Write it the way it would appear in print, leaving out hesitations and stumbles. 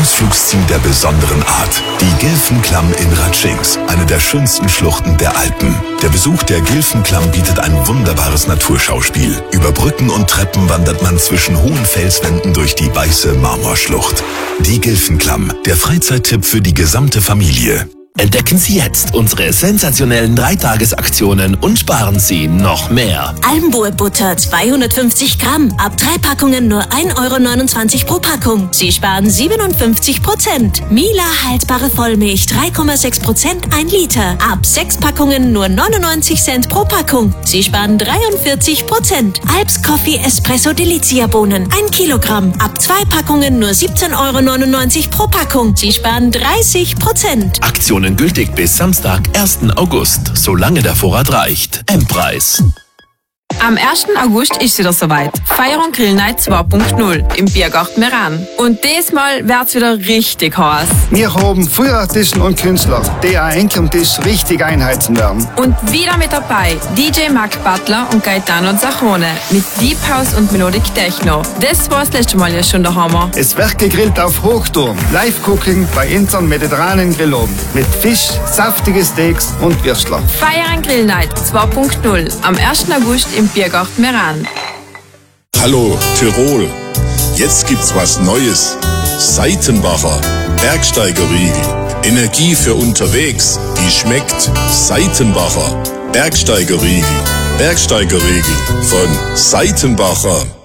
Ausflugsziel der besonderen Art. Die Gilfenklamm in Ratschings, eine der schönsten Schluchten der Alpen. Der Besuch der Gilfenklamm bietet ein wunderbares Naturschauspiel. Über Brücken und Treppen wandert man zwischen hohen Felswänden durch die weiße Marmorschlucht. Die Gilfenklamm, der Freizeittipp für die gesamte Familie. Entdecken Sie jetzt unsere sensationellen 3-Tages-Aktionen und sparen Sie noch mehr. Almbourg-Butter 250 Gramm. Ab 3 Packungen nur 1,29 € pro Packung. Sie sparen 57%. Mila haltbare Vollmilch 3,6% 1 Liter. Ab 6 Packungen nur 99 Cent pro Packung. Sie sparen 43%. Alps Coffee Espresso Delizia Bohnen 1 Kilogramm. Ab 2 Packungen nur 17,99 € pro Packung. Sie sparen 30%. Aktionen gültig bis Samstag, 1. August, solange der Vorrat reicht. M-Preis. Am 1. August ist es wieder soweit. Feier und Grill Night 2.0 im Biergarten Meran. Und diesmal wird's wieder richtig heiß. Wir haben viele Artisten und Künstler, die auch eng am Tisch richtig einheizen werden. Und wieder mit dabei DJ Mark Butler und Gaetano Zachone mit Deep House und Melodic Techno. Das war das letzte Mal ja schon der Hammer. Es wird gegrillt auf Hochtouren. Live-Cooking bei unseren mediterranen Grillabend. Mit Fisch, saftige Steaks und Würstler. Feier und Grill Night 2.0 am 1. August im Biergarten Meran. Hallo Tirol, jetzt gibt's was Neues. Seitenbacher Bergsteigerriegel. Energie für unterwegs, die schmeckt. Seitenbacher Bergsteigerriegel. Bergsteigerriegel von Seitenbacher.